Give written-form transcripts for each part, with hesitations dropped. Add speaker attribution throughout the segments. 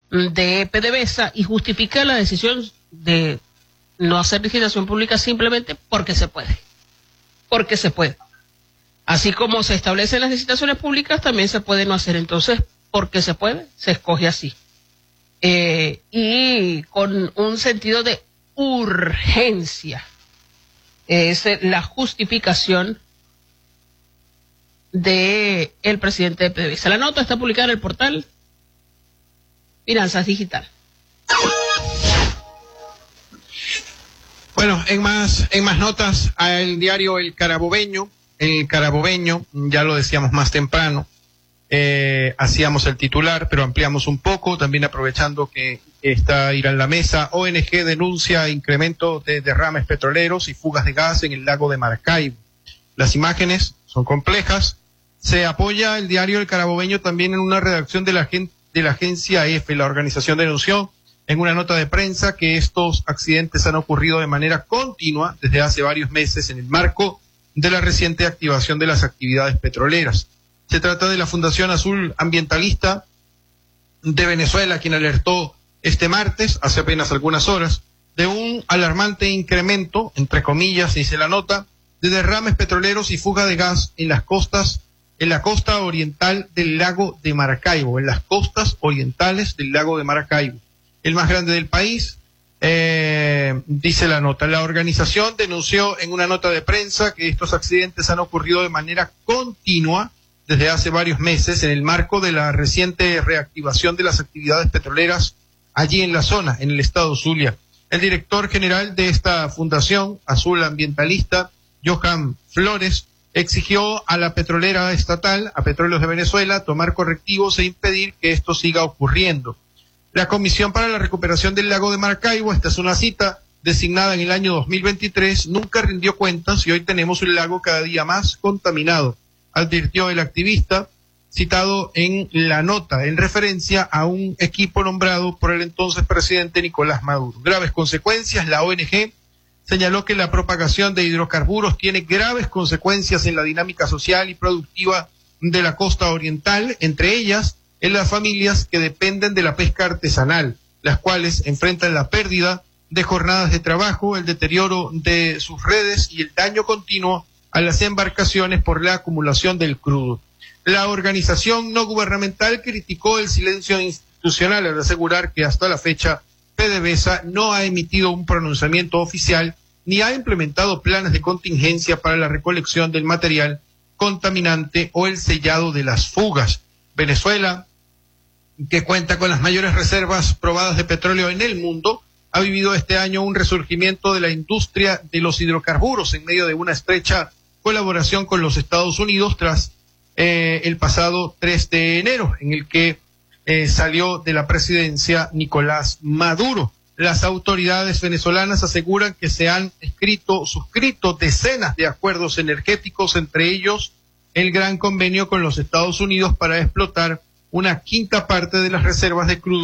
Speaker 1: de PDVSA y justifica la decisión de no hacer licitación pública simplemente porque se puede. Porque se puede. Así como se establecen las licitaciones públicas, también se puede no hacer. Entonces, porque se puede, se escoge así. Y con un sentido de urgencia. Es la justificación de el presidente de PDVSA. La nota está publicada en el portal Finanzas Digital.
Speaker 2: Bueno, en más notas, al diario El Carabobeño, ya lo decíamos más temprano, hacíamos el titular, pero ampliamos un poco, también aprovechando que está Irán La Mesa. ONG denuncia incremento de derrames petroleros y fugas de gas en el lago de Maracaibo. Las imágenes son complejas. Se apoya el diario El Carabobeño también en una redacción de la agencia EFE. La organización denunció en una nota de prensa que estos accidentes han ocurrido de manera continua desde hace varios meses en el marco de la reciente activación de las actividades petroleras. Se trata de la Fundación Azul Ambientalista de Venezuela, quien alertó este martes, hace apenas algunas horas, de un alarmante incremento, entre comillas, dice la nota, de derrames petroleros y fuga de gas en la costa oriental del lago de Maracaibo, en las costas orientales del lago de Maracaibo, el más grande del país, dice la nota. La organización denunció en una nota de prensa que estos accidentes han ocurrido de manera continua desde hace varios meses en el marco de la reciente reactivación de las actividades petroleras allí en la zona, en el estado Zulia. El director general de esta Fundación Azul Ambientalista, Johan Flores, exigió a la petrolera estatal, a Petróleos de Venezuela, tomar correctivos e impedir que esto siga ocurriendo. La Comisión para la Recuperación del Lago de Maracaibo, esta es una cita designada en el año 2023, nunca rindió cuentas y hoy tenemos un lago cada día más contaminado, advirtió el activista, citado en la nota, en referencia a un equipo nombrado por el entonces presidente Nicolás Maduro. Graves consecuencias. La ONG señaló que la propagación de hidrocarburos tiene graves consecuencias en la dinámica social y productiva de la costa oriental, entre ellas en las familias que dependen de la pesca artesanal, las cuales enfrentan la pérdida de jornadas de trabajo, el deterioro de sus redes y el daño continuo a las embarcaciones por la acumulación del crudo. La organización no gubernamental criticó el silencio institucional al asegurar que hasta la fecha PDVSA no ha emitido un pronunciamiento oficial ni ha implementado planes de contingencia para la recolección del material contaminante o el sellado de las fugas. Venezuela, que cuenta con las mayores reservas probadas de petróleo en el mundo, ha vivido este año un resurgimiento de la industria de los hidrocarburos en medio de una estrecha colaboración con los Estados Unidos tras el pasado 3 de enero, en el que salió de la presidencia Nicolás Maduro. Las autoridades venezolanas aseguran que se han suscrito decenas de acuerdos energéticos, entre ellos el gran convenio con los Estados Unidos para explotar una quinta parte de las reservas de crudo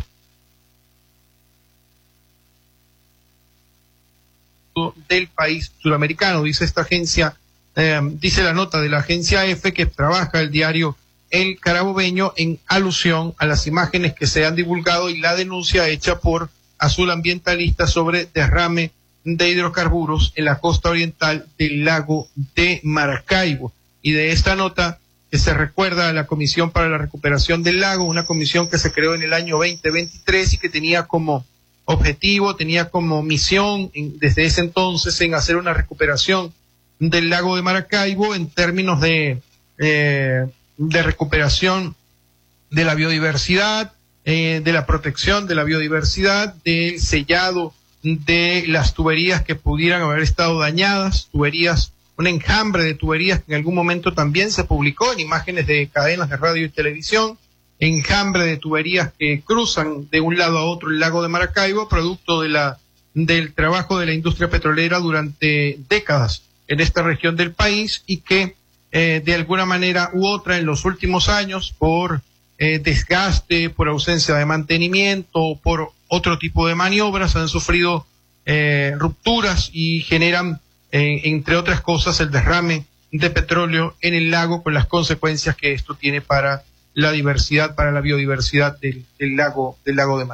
Speaker 2: del país suramericano, dice esta agencia, dice la nota de la agencia EFE que trabaja el diario El Carabobeño en alusión a las imágenes que se han divulgado y la denuncia hecha por Azul Ambientalista sobre derrame de hidrocarburos en la costa oriental del lago de Maracaibo. Y de esta nota que se recuerda a la Comisión para la Recuperación del Lago, una comisión que se creó en el año 2023 y que tenía como objetivo, tenía como misión desde ese entonces en hacer una recuperación del lago de Maracaibo en términos de recuperación de la biodiversidad, de la protección de la biodiversidad, del sellado de las tuberías que pudieran haber estado dañadas, un enjambre de tuberías que en algún momento también se publicó en imágenes de cadenas de radio y televisión, enjambre de tuberías que cruzan de un lado a otro el lago de Maracaibo, producto del trabajo de la industria petrolera durante décadas en esta región del país y que de alguna manera u otra en los últimos años por desgaste, por ausencia de mantenimiento, por otro tipo de maniobras han sufrido rupturas y generan entre otras cosas el derrame de petróleo en el lago con las consecuencias que esto tiene para la diversidad, para la biodiversidad del lago de Maracaibo.